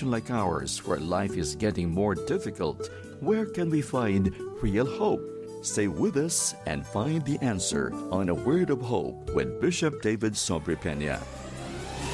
generation like ours where life is getting more difficult, where can we find real hope? Stay with us and find the answer on A Word of Hope with Bishop David Sobrepena.